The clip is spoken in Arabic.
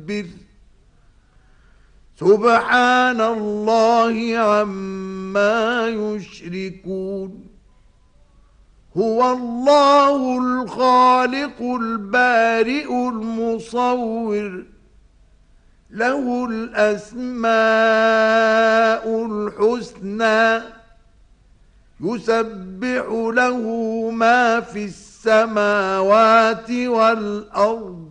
وكبر سبحان الله عما يشركون هو الله الخالق البارئ المصور له الأسماء الحسنى يسبح له ما في السماوات والأرض